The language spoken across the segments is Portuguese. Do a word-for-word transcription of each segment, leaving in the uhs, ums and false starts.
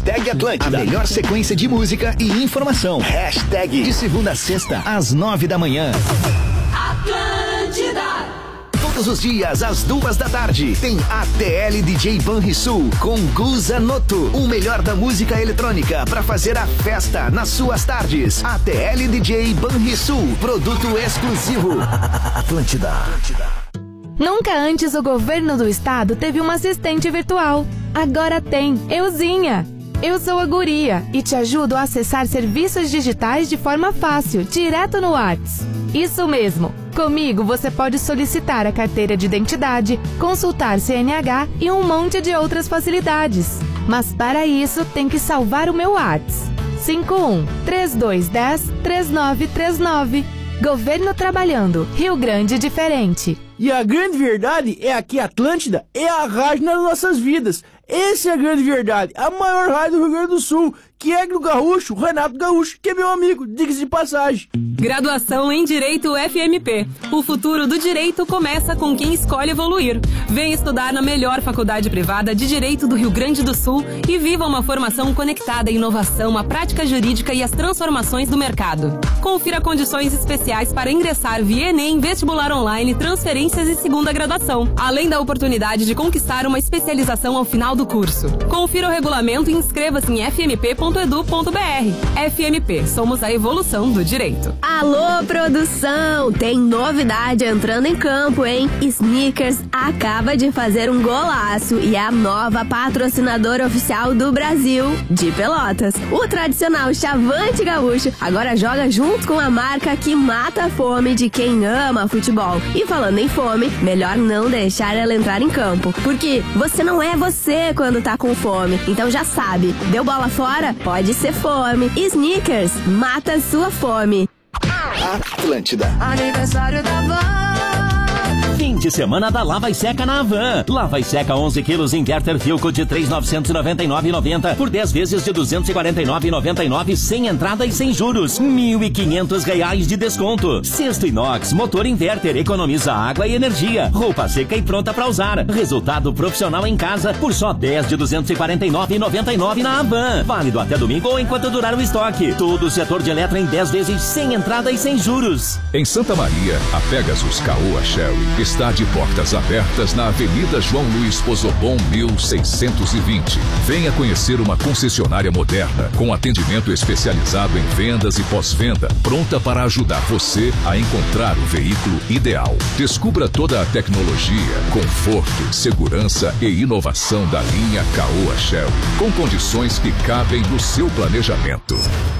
Hashtag Atlântida. A melhor sequência de música e informação. Hashtag de segunda a sexta, às nove da manhã. Atlântida. Todos os dias, às duas da tarde, tem A T L D J Banrisul com Guza Noto. O melhor da música eletrônica para fazer a festa nas suas tardes. A T L D J Banrisul, produto exclusivo. Atlântida. Nunca antes o governo do estado teve uma assistente virtual. Agora tem, Euzinha. Eu sou a Guria e te ajudo a acessar serviços digitais de forma fácil, direto no WhatsApp. Isso mesmo. Comigo você pode solicitar a carteira de identidade, consultar C N H e um monte de outras facilidades. Mas para isso tem que salvar o meu WhatsApp. cinco um, três dois um zero, três nove três nove. Governo trabalhando. Rio Grande diferente. E a grande verdade é que a Atlântida é a rádio nas nossas vidas. Essa é a grande verdade. A maior rádio do Rio Grande do Sul, que é do Gaúcho, Renato Gaúcho, que é meu amigo, diga-se de passagem. Graduação em Direito F M P. O futuro do direito começa com quem escolhe evoluir. Vem estudar na melhor faculdade privada de Direito do Rio Grande do Sul e viva uma formação conectada à inovação, à prática jurídica e às transformações do mercado. Confira condições especiais para ingressar via Enem, vestibular online, transferências e segunda graduação, além da oportunidade de conquistar uma especialização ao final do curso. Confira o regulamento e inscreva-se em f m p ponto edu ponto b r. F M P, somos a evolução do direito. Alô, produção! Tem novidade entrando em campo, hein? Snickers acaba de fazer um golaço e é a nova patrocinadora oficial do Brasil, de Pelotas. O tradicional Chavante Gaúcho agora joga junto com a marca que mata a fome de quem ama futebol. E falando em fome, melhor não deixar ela entrar em campo, porque você não é você quando tá com fome. Então já sabe, deu bola fora? Pode ser fome. Snickers, mata a sua fome. Atlântida. Aniversário da Van. Fim de semana da Lava e Seca na Havan. Lava e Seca onze quilos Inverter Filco de três mil novecentos e noventa e nove reais e noventa centavos por dez vezes de duzentos e quarenta e nove reais e noventa e nove centavos sem entrada e sem juros. mil e quinhentos reais de desconto. Cesto inox, motor inverter, economiza água e energia. Roupa seca e pronta para usar. Resultado profissional em casa por só dez de duzentos e quarenta e nove reais e noventa e nove centavos na Havan. Válido até domingo ou enquanto durar o estoque. Todo o setor de eletro em dez vezes sem entrada e sem juros. Em Santa Maria, a Pegasus Caoa Sherry está de portas abertas na Avenida João Luiz Pozobon mil seiscentos e vinte. Venha conhecer uma concessionária moderna com atendimento especializado em vendas e pós-venda, pronta para ajudar você a encontrar o veículo ideal. Descubra toda a tecnologia, conforto, segurança e inovação da linha Caoa Sherry, com condições que cabem no seu planejamento.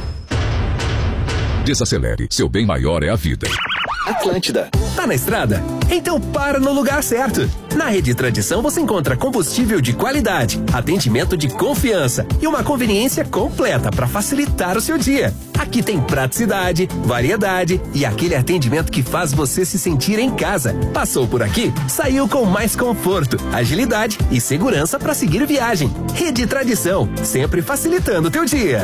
Desacelere, seu bem maior é a vida. Atlântida. Tá na estrada? Então para no lugar certo. Na Rede Tradição você encontra combustível de qualidade, atendimento de confiança e uma conveniência completa para facilitar o seu dia. Aqui tem praticidade, variedade e aquele atendimento que faz você se sentir em casa. Passou por aqui? Saiu com mais conforto, agilidade e segurança para seguir viagem. Rede Tradição, sempre facilitando o teu dia.